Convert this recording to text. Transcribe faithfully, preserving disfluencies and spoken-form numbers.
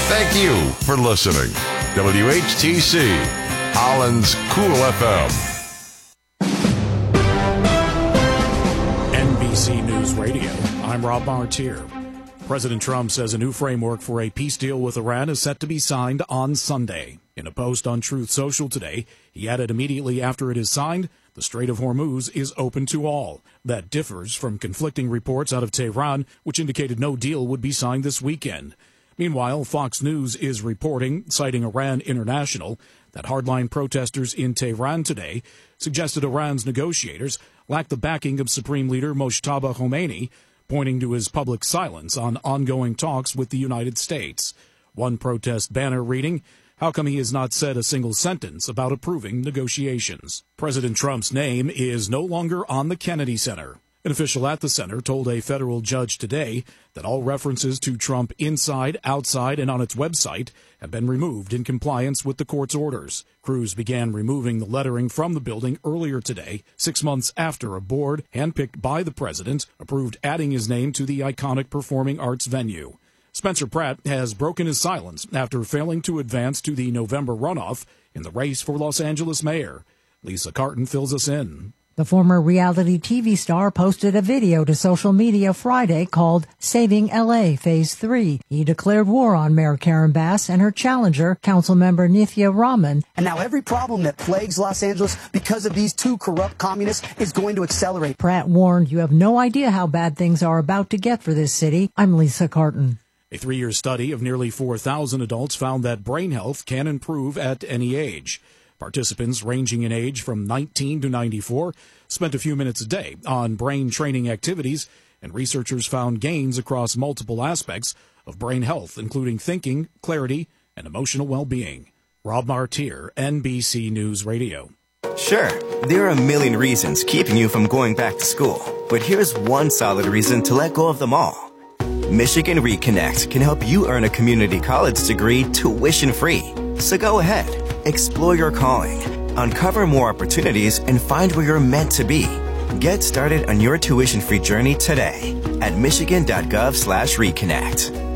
Thank you for listening. W H T C, Holland's Cool F M. N B C News Radio, I'm Rob Martier. President Trump says a new framework for a peace deal with Iran is set to be signed on Sunday. In a post on Truth Social today, he added immediately after it is signed, the Strait of Hormuz is open to all. That differs from conflicting reports out of Tehran, which indicated no deal would be signed this weekend. Meanwhile, Fox News is reporting, citing Iran International, that hardline protesters in Tehran today suggested Iran's negotiators lack the backing of Supreme Leader Mojtaba Khomeini, pointing to his public silence on ongoing talks with the United States. One protest banner reading, "How come he has not said a single sentence about approving negotiations?" President Trump's name is no longer on the Kennedy Center. An official at the center told a federal judge today that all references to Trump inside, outside, and on its website have been removed in compliance with the court's orders. Crews began removing the lettering from the building earlier today, six months after a board, handpicked by the president, approved adding his name to the iconic performing arts venue. Spencer Pratt has broken his silence after failing to advance to the November runoff in the race for Los Angeles mayor. Lisa Carton fills us in. The former reality T V star posted a video to social media Friday called Saving L A Phase three. He declared war on Mayor Karen Bass and her challenger, Councilmember Nithya Raman. And now every problem that plagues Los Angeles because of these two corrupt communists is going to accelerate. Pratt warned, "You have no idea how bad things are about to get for this city." I'm Lisa Carton. A three-year study of nearly four thousand adults found that brain health can improve at any age. Participants ranging in age from nineteen to ninety-four spent a few minutes a day on brain training activities, and researchers found gains across multiple aspects of brain health, including thinking, clarity, and emotional well-being. Rob Martier, N B C News Radio. Sure, there are a million reasons keeping you from going back to school, but here's one solid reason to let go of them all. Michigan Reconnect can help you earn a community college degree tuition-free. So go ahead, explore your calling, uncover more opportunities, and find where you're meant to be. Get started on your tuition-free journey today at michigan dot gov slash reconnect.